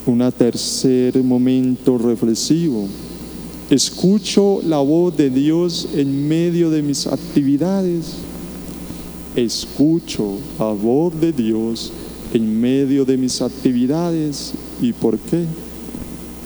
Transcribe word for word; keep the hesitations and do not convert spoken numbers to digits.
Un tercer momento reflexivo. Escucho la voz de Dios en medio de mis actividades. Escucho la voz de Dios en medio de mis actividades. ¿Y por qué?